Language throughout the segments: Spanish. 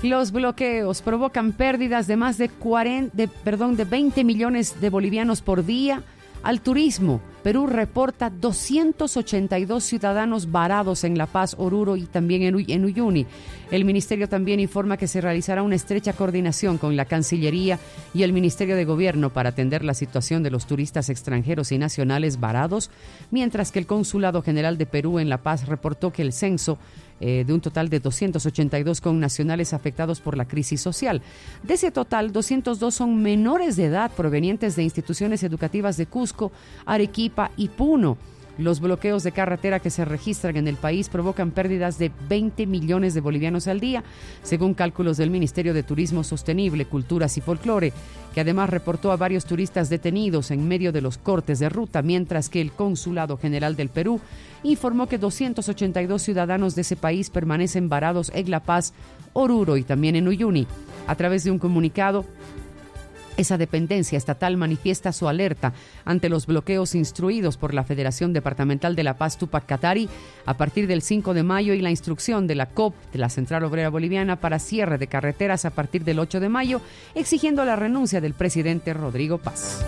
Los bloqueos provocan pérdidas de más de 20 millones de bolivianos por día al turismo. Perú reporta 282 ciudadanos varados en La Paz, Oruro y también en Uyuni. El ministerio también informa que se realizará una estrecha coordinación con la Cancillería y el Ministerio de Gobierno para atender la situación de los turistas extranjeros y nacionales varados, mientras que el Consulado General de Perú en La Paz reportó que el censo de un total de 282 connacionales afectados por la crisis social. De ese total, 202 son menores de edad provenientes de instituciones educativas de Cusco, Arequipa y Puno. Los bloqueos de carretera que se registran en el país provocan pérdidas de 20 millones de bolivianos al día, según cálculos del Ministerio de Turismo Sostenible, Culturas y Folclore, que además reportó a varios turistas detenidos en medio de los cortes de ruta, mientras que el Consulado General del Perú informó que 282 ciudadanos de ese país permanecen varados en La Paz, Oruro y también en Uyuni. A través de un comunicado, esa dependencia estatal manifiesta su alerta ante los bloqueos instruidos por la Federación Departamental de La Paz Túpac Katari a partir del 5 de mayo y la instrucción de la COP, de la Central Obrera Boliviana, para cierre de carreteras a partir del 8 de mayo, exigiendo la renuncia del presidente Rodrigo Paz.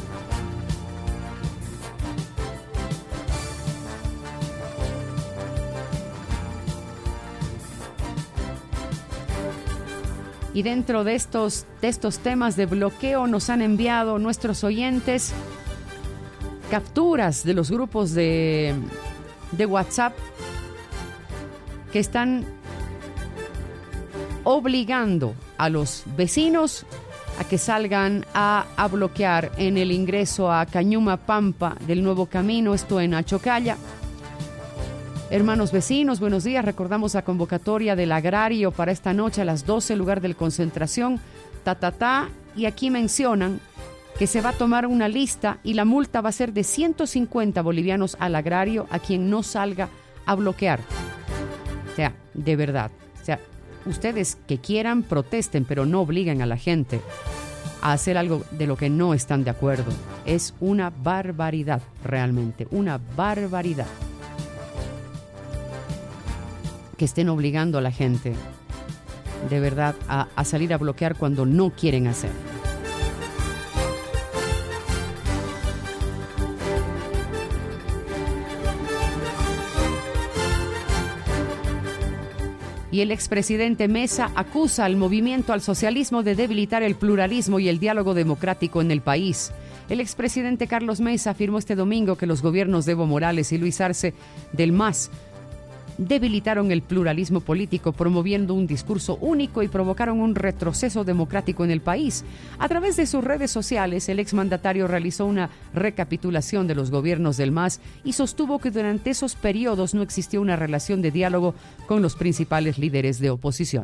Y dentro de estos temas de bloqueo nos han enviado nuestros oyentes capturas de los grupos de WhatsApp que están obligando a los vecinos a que salgan a bloquear en el ingreso a Cañuma Pampa del Nuevo Camino, esto en Achocalla. Hermanos vecinos, buenos días. Recordamos la convocatoria del agrario para esta noche a las 12, lugar de concentración, y aquí mencionan que se va a tomar una lista y la multa va a ser de 150 bolivianos al agrario a quien no salga a bloquear. O sea, de verdad, ustedes que quieran protesten, pero no obliguen a la gente a hacer algo de lo que no están de acuerdo. Es una barbaridad, realmente, una barbaridad que estén obligando a la gente, de verdad, a salir a bloquear cuando no quieren hacer. Y el expresidente Mesa acusa al movimiento al socialismo de debilitar el pluralismo y el diálogo democrático en el país. El expresidente Carlos Mesa afirmó este domingo que los gobiernos de Evo Morales y Luis Arce del MAS debilitaron el pluralismo político, promoviendo un discurso único y provocaron un retroceso democrático en el país. A través de sus redes sociales, el exmandatario realizó una recapitulación de los gobiernos del MAS y sostuvo que durante esos periodos no existió una relación de diálogo con los principales líderes de oposición.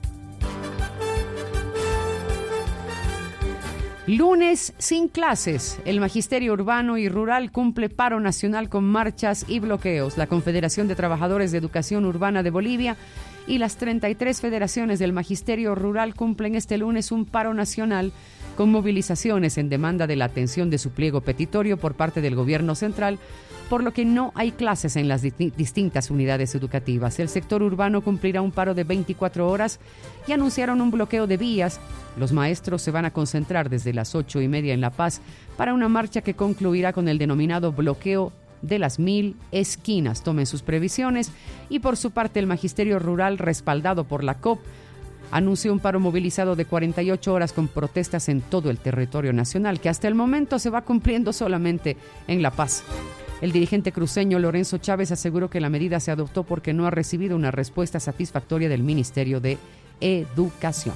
Lunes sin clases. El Magisterio Urbano y Rural cumple paro nacional con marchas y bloqueos. La Confederación de Trabajadores de Educación Urbana de Bolivia y las 33 federaciones del Magisterio Rural cumplen este lunes un paro nacional con movilizaciones en demanda de la atención de su pliego petitorio por parte del gobierno central, por lo que no hay clases en las distintas unidades educativas. El sector urbano cumplirá un paro de 24 horas y anunciaron un bloqueo de vías. Los maestros se van a concentrar desde las 8:30 en La Paz para una marcha que concluirá con el denominado bloqueo de las 1000 esquinas. Tomen sus previsiones. Y por su parte, el Magisterio Rural, respaldado por la COP, anunció un paro movilizado de 48 horas con protestas en todo el territorio nacional, que hasta el momento se va cumpliendo solamente en La Paz. El dirigente cruceño Lorenzo Chávez aseguró que la medida se adoptó porque no ha recibido una respuesta satisfactoria del Ministerio de Educación.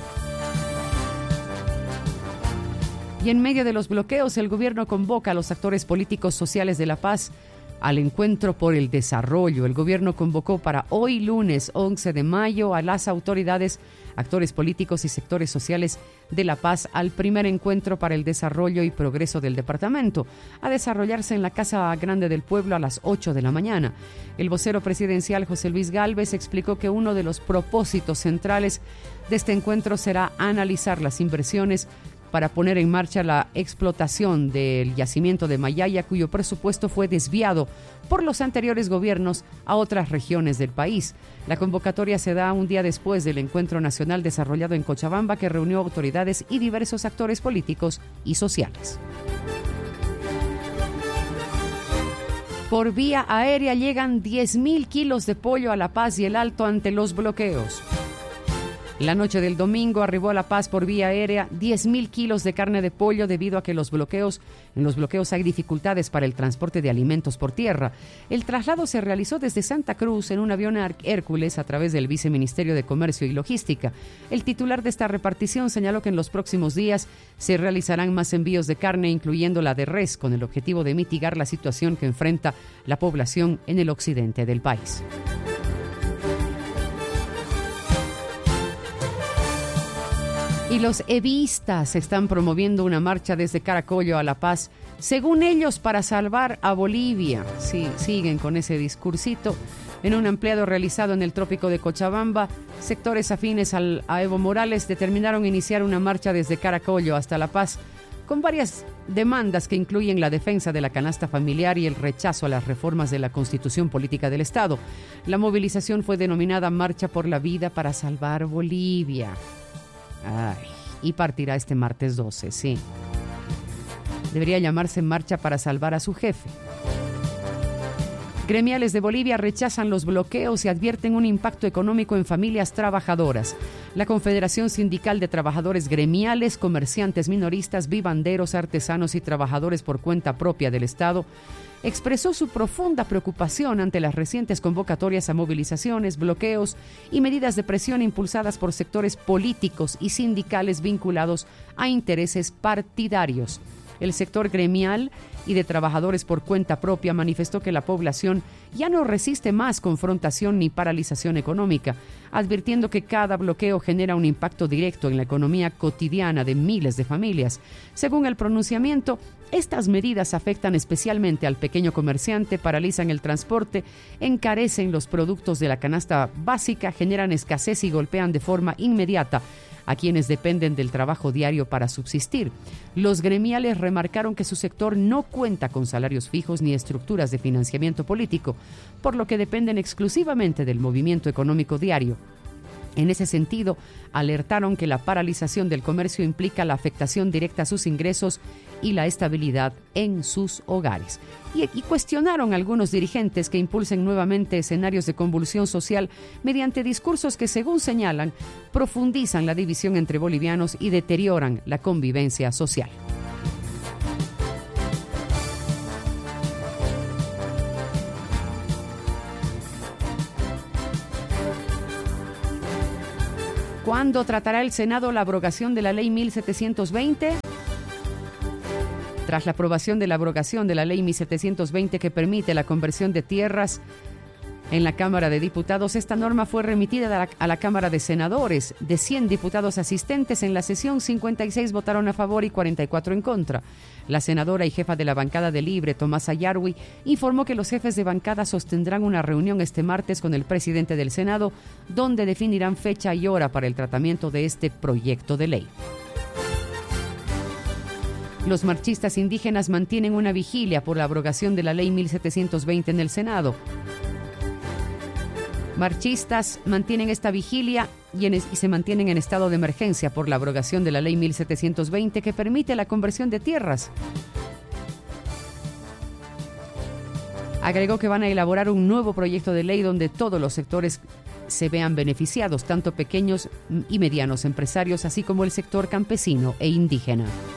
Y en medio de los bloqueos, el gobierno convoca a los actores políticos sociales de La Paz al encuentro por el desarrollo. El gobierno convocó para hoy, lunes 11 de mayo, a las autoridades, actores políticos y sectores sociales de La Paz al primer encuentro para el desarrollo y progreso del departamento, a desarrollarse en la Casa Grande del Pueblo a las 8 de la mañana. El vocero presidencial José Luis Gálvez explicó que uno de los propósitos centrales de este encuentro será analizar las inversiones para poner en marcha la explotación del yacimiento de Mayaya, cuyo presupuesto fue desviado por los anteriores gobiernos a otras regiones del país. La convocatoria se da un día después del encuentro nacional desarrollado en Cochabamba, que reunió autoridades y diversos actores políticos y sociales. Por vía aérea llegan 10.000 kilos de pollo a La Paz y el Alto ante los bloqueos. La noche del domingo arribó a La Paz por vía aérea 10.000 kilos de carne de pollo debido a que en los bloqueos hay dificultades para el transporte de alimentos por tierra. El traslado se realizó desde Santa Cruz en un avión Hércules a través del Viceministerio de Comercio y Logística. El titular de esta repartición señaló que en los próximos días se realizarán más envíos de carne, incluyendo la de res, con el objetivo de mitigar la situación que enfrenta la población en el occidente del país. Y los evistas están promoviendo una marcha desde Caracollo a La Paz, según ellos, para salvar a Bolivia. Sí, siguen con ese discursito. En un ampliado realizado en el trópico de Cochabamba, sectores afines a Evo Morales determinaron iniciar una marcha desde Caracollo hasta La Paz, con varias demandas que incluyen la defensa de la canasta familiar y el rechazo a las reformas de la Constitución Política del Estado. La movilización fue denominada Marcha por la Vida para Salvar Bolivia. Y partirá este martes 12, sí. Debería llamarse Marcha para Salvar a su jefe. Gremiales de Bolivia rechazan los bloqueos y advierten un impacto económico en familias trabajadoras. La Confederación Sindical de Trabajadores Gremiales, Comerciantes Minoristas, Vivanderos, Artesanos y Trabajadores por Cuenta Propia del Estado expresó su profunda preocupación ante las recientes convocatorias a movilizaciones, bloqueos y medidas de presión impulsadas por sectores políticos y sindicales vinculados a intereses partidarios. El sector gremial y de trabajadores por cuenta propia manifestó que la población ya no resiste más confrontación ni paralización económica, advirtiendo que cada bloqueo genera un impacto directo en la economía cotidiana de miles de familias. Según el pronunciamiento, estas medidas afectan especialmente al pequeño comerciante, paralizan el transporte, encarecen los productos de la canasta básica, generan escasez y golpean de forma inmediata a quienes dependen del trabajo diario para subsistir. Los gremiales remarcaron que su sector no cuenta con salarios fijos ni estructuras de financiamiento político, por lo que dependen exclusivamente del movimiento económico diario. En ese sentido, alertaron que la paralización del comercio implica la afectación directa a sus ingresos y la estabilidad en sus hogares. Y cuestionaron a algunos dirigentes que impulsen nuevamente escenarios de convulsión social mediante discursos que, según señalan, profundizan la división entre bolivianos y deterioran la convivencia social. ¿Cuándo tratará el Senado la abrogación de la Ley 1720? Tras la aprobación de la abrogación de la Ley 1720 que permite la conversión de tierras en la Cámara de Diputados, esta norma fue remitida a la Cámara de Senadores. De 100 diputados asistentes en la sesión, 56 votaron a favor y 44 en contra. La senadora y jefa de la bancada de Libre, Tomasa Yarwi, informó que los jefes de bancada sostendrán una reunión este martes con el presidente del Senado, donde definirán fecha y hora para el tratamiento de este proyecto de ley. Los marchistas indígenas mantienen una vigilia por la abrogación de la Ley 1720 en el Senado. Marchistas mantienen esta vigilia y se mantienen en estado de emergencia por la abrogación de la Ley 1720 que permite la conversión de tierras. Agregó que van a elaborar un nuevo proyecto de ley donde todos los sectores se vean beneficiados, tanto pequeños y medianos empresarios, así como el sector campesino e indígena.